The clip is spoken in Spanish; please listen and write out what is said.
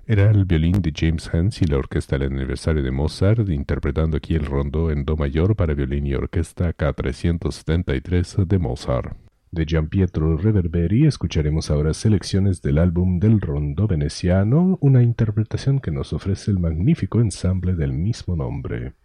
Era el violín de James Hans y la orquesta del aniversario de Mozart, interpretando aquí el rondó en do mayor para violín y orquesta K373 de Mozart. De Gianpietro Reverberi escucharemos ahora selecciones del álbum del rondó veneciano, una interpretación que nos ofrece el magnífico ensamble del mismo nombre.